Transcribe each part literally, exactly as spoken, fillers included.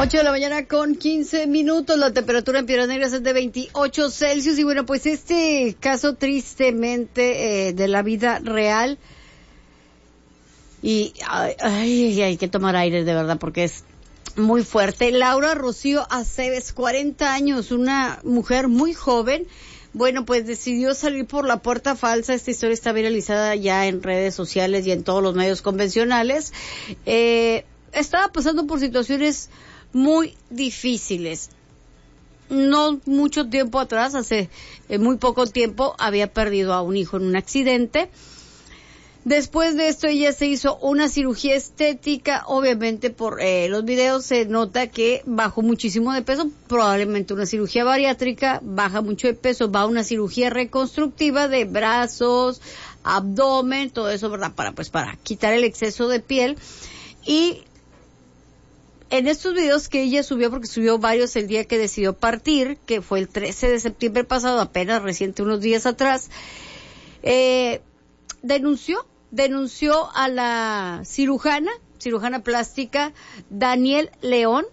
ocho de la mañana con quince minutos, la temperatura en Piedras Negras es de veintiocho Celsius y bueno, pues este caso tristemente eh, de la vida real y ay, ay, hay que tomar aire de verdad porque es muy fuerte. Laura Rocío Aceves, cuarenta años, una mujer muy joven, bueno, pues decidió salir por la puerta falsa. Esta historia está viralizada ya en redes sociales y en todos los medios convencionales. Eh, estaba pasando por situaciones muy difíciles. No mucho tiempo atrás, hace eh, muy poco tiempo, había perdido a un hijo en un accidente. Después de esto ella se hizo una cirugía estética, obviamente por eh, los videos se nota que bajó muchísimo de peso, probablemente una cirugía bariátrica, baja mucho de peso, va a una cirugía reconstructiva de brazos, abdomen, todo eso, ¿verdad? Para pues para quitar el exceso de piel. Y en estos videos que ella subió, porque subió varios el día que decidió partir, que fue el trece de septiembre pasado, apenas reciente, unos días atrás, eh, denunció denunció a la cirujana, cirujana plástica Daniel León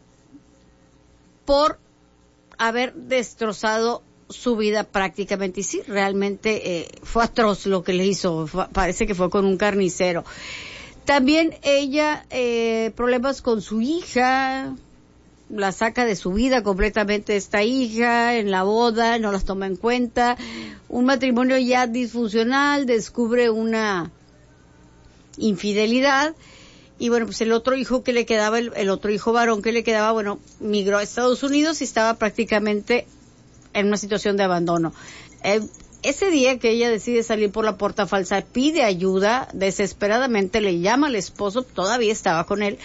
por haber destrozado su vida prácticamente. Y sí, realmente eh, fue atroz lo que le hizo, fue, parece que fue con un carnicero. También ella, eh, problemas con su hija, la saca de su vida completamente esta hija, en la boda, no las toma en cuenta, un matrimonio ya disfuncional, descubre una infidelidad, y bueno, pues el otro hijo que le quedaba, el, el otro hijo varón que le quedaba, bueno, migró a Estados Unidos y estaba prácticamente en una situación de abandono. Eh, ese día que ella decide salir por la puerta falsa, pide ayuda, desesperadamente le llama al esposo, todavía estaba con él,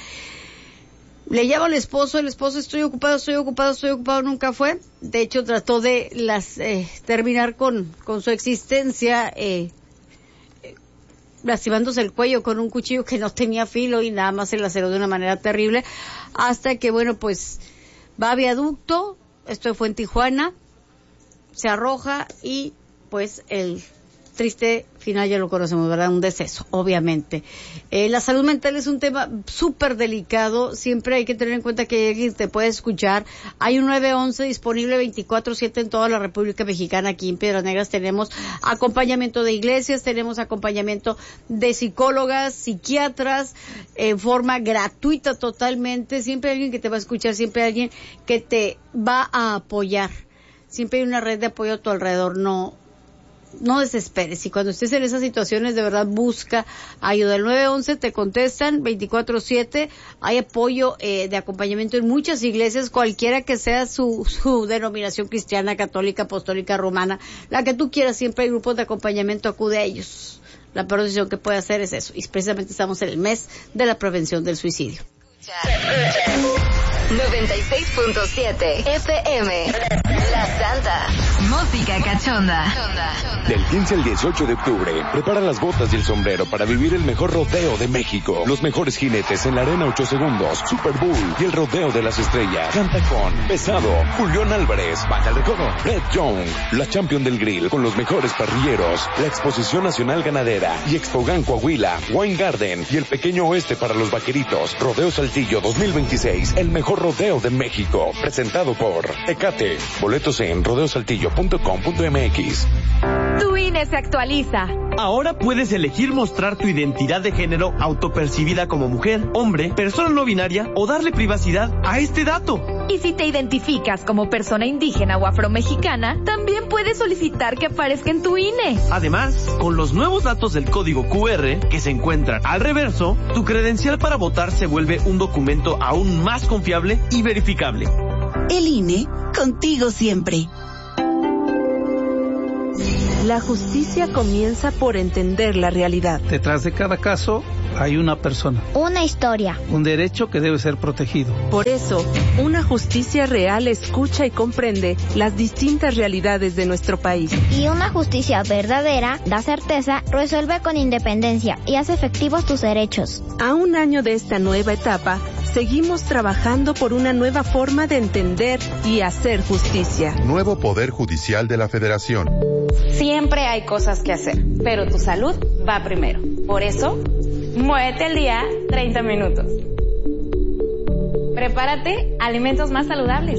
le llama al esposo, el esposo, estoy ocupado, estoy ocupado, estoy ocupado, nunca fue. De hecho, trató de las eh, terminar con, con su existencia, eh, eh, lastimándose el cuello con un cuchillo que no tenía filo y nada más se laceró de una manera terrible, hasta que, bueno, pues va a viaducto, esto fue en Tijuana, se arroja y pues el triste final ya lo conocemos, ¿verdad? Un deceso, obviamente. Eh, la salud mental es un tema súper delicado, siempre hay que tener en cuenta que alguien te puede escuchar. Hay un nueve once disponible veinticuatro siete en toda la República Mexicana. Aquí en Piedras Negras tenemos acompañamiento de iglesias, tenemos acompañamiento de psicólogas, psiquiatras, en forma gratuita totalmente. Siempre hay alguien que te va a escuchar, siempre hay alguien que te va a apoyar. Siempre hay una red de apoyo a tu alrededor, no No desesperes, y cuando estés en esas situaciones de verdad busca ayuda. El nueve once te contestan veinticuatro siete, hay apoyo eh, de acompañamiento en muchas iglesias, cualquiera que sea su, su denominación cristiana, católica, apostólica, romana, la que tú quieras, siempre hay grupos de acompañamiento, acude a ellos. La peor decisión que puede hacer es eso, y precisamente estamos en el mes de la prevención del suicidio. noventa y seis punto siete F M La Santa. Música cachonda. Del quince al dieciocho de octubre, prepara las botas y el sombrero para vivir el mejor rodeo de México. Los mejores jinetes en la arena ocho segundos, Super Bowl y el rodeo de las estrellas. Canta con Pesado, Julián Álvarez, Baja el Recodo, Red Young, la Champion del Grill con los mejores parrilleros, la Exposición Nacional Ganadera y Expogan Coahuila, Wine Garden y el Pequeño Oeste para los vaqueritos. Rodeo Saltillo dos mil veintiséis, el mejor rodeo de México. Presentado por Tecate. Boletos en rodeo saltillo punto com punto m x. Tu I N E se actualiza. Ahora puedes elegir mostrar tu identidad de género autopercibida como mujer, hombre, persona no binaria o darle privacidad a este dato. Y si te identificas como persona indígena o afromexicana, también puedes solicitar que aparezca en tu I N E. Además, con los nuevos datos del código Q R que se encuentran al reverso, tu credencial para votar se vuelve un documento aún más confiable y verificable. El I N E, contigo siempre. La justicia comienza por entender la realidad. Detrás de cada caso hay una persona. Una historia. Un derecho que debe ser protegido. Por eso, una justicia real escucha y comprende las distintas realidades de nuestro país. Y una justicia verdadera da certeza, resuelve con independencia y hace efectivos tus derechos. A un año de esta nueva etapa, seguimos trabajando por una nueva forma de entender y hacer justicia. Nuevo Poder Judicial de la Federación. Siempre hay cosas que hacer, pero tu salud va primero. Por eso, muévete el día treinta minutos. Prepárate alimentos más saludables.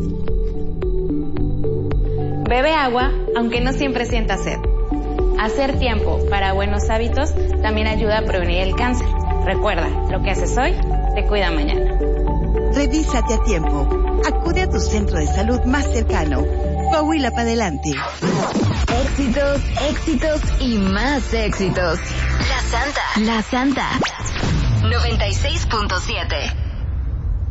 Bebe agua, aunque no siempre sientas sed. Hacer tiempo para buenos hábitos también ayuda a prevenir el cáncer. Recuerda, lo que haces hoy te cuida mañana. Revísate a tiempo. Acude a tu centro de salud más cercano. Coahuila para adelante. Éxitos, éxitos y más éxitos. La Santa. La Santa. noventa y seis punto siete.